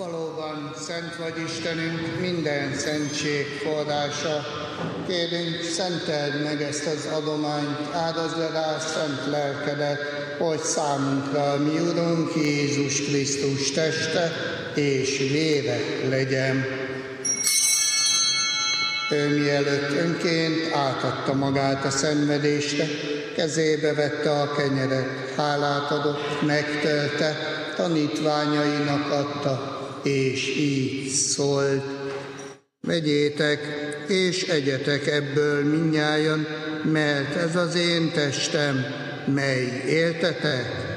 Valóban szent vagy Istenünk, minden szentség forrása. Kérünk, szenteld meg ezt az adományt, áldozd le rá szent lelkedet, hogy számunkra mi Urunk Jézus Krisztus teste és vére legyen. Ő mielőtt önként átadta magát a szenvedésre, kezébe vette a kenyeret, hálát adott, megtölte, tanítványainak adta, és így szólt: vegyétek és egyetek ebből mindnyájan, mert ez az én testem, mely értetek